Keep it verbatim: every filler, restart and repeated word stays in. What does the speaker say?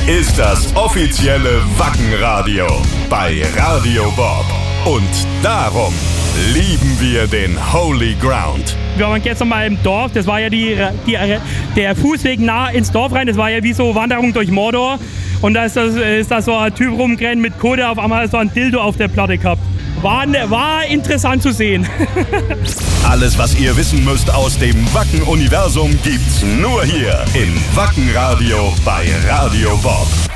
ist das offizielle Wackenradio bei Radio Bob. Und darum lieben wir den Holy Ground. Wir waren gestern mal im Dorf, das war ja die, die, der Fußweg nah ins Dorf rein, das war ja wie so Wanderung durch Mordor. Und da ist, das, ist da so ein Typ rumgerannt mit Kohle, auf einmal so ein Dildo auf der Platte gehabt. War, war interessant zu sehen. Alles, was ihr wissen müsst aus dem Wacken-Universum, gibt's nur hier im Wackenradio bei Radio Bob.